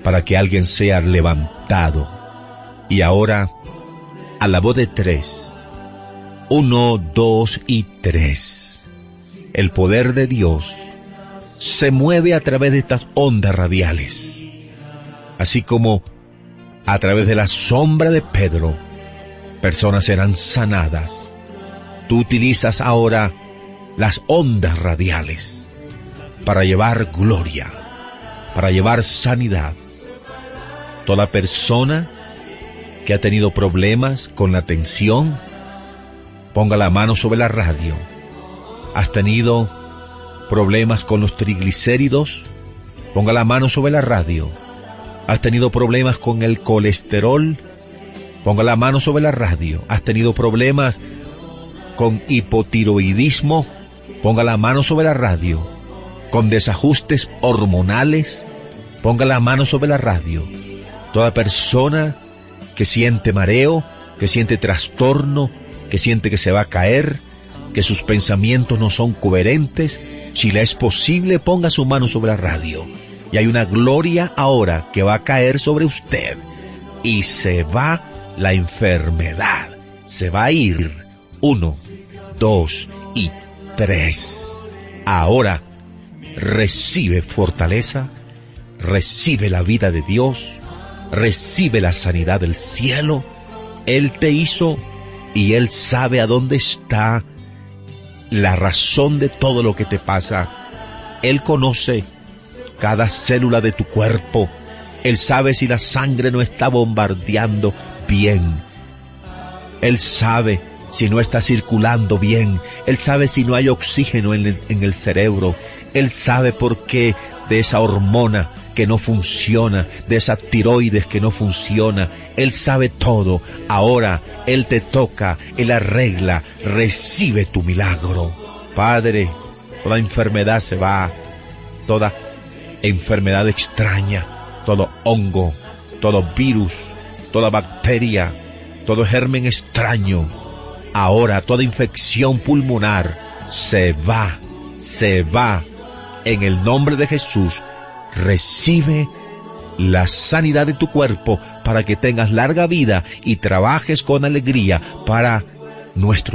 para que alguien sea levantado. Y ahora, a la voz de 3, 1, 2 y 3, el poder de Dios se mueve a través de estas ondas radiales, así como a través de la sombra de Pedro, personas serán sanadas. Tú utilizas ahora las ondas radiales para llevar gloria, para llevar sanidad. Toda persona que ha tenido problemas con la tensión, ponga la mano sobre la radio. ¿Has tenido problemas con los triglicéridos? Ponga la mano sobre la radio. ¿Has tenido problemas con el colesterol? Ponga la mano sobre la radio. ¿Has tenido problemas con hipotiroidismo? Ponga la mano sobre la radio. ¿Con desajustes hormonales? Ponga la mano sobre la radio. Toda persona que siente mareo, que siente trastorno, que siente que se va a caer, que sus pensamientos no son coherentes, si le es posible, ponga su mano sobre la radio. Y hay una gloria ahora que va a caer sobre usted. Y se va la enfermedad. Se va a ir. 1, 2 y 3. Ahora recibe fortaleza, recibe la vida de Dios, recibe la sanidad del cielo. Él te hizo y Él sabe a dónde está la razón de todo lo que te pasa. Él conoce cada célula de tu cuerpo. Él sabe si la sangre no está bombardeando bien. Él sabe si no está circulando bien. Él sabe si no hay oxígeno en el cerebro. Él sabe por qué de esa hormona que no funciona, de esa tiroides que no funciona. Él sabe todo. Ahora Él te toca, Él arregla. Recibe tu milagro. Padre, toda enfermedad se va, toda enfermedad extraña, todo hongo, todo virus, toda bacteria, todo germen extraño. Ahora toda infección pulmonar se va. En el nombre de Jesús, recibe la sanidad de tu cuerpo para que tengas larga vida y trabajes con alegría para nuestro